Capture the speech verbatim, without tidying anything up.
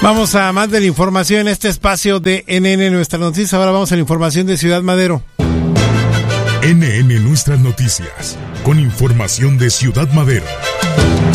Vamos a más de la información en este espacio de N N Nuestras Noticias. Ahora vamos a la información de Ciudad Madero. N N Nuestras Noticias, con información de Ciudad Madero.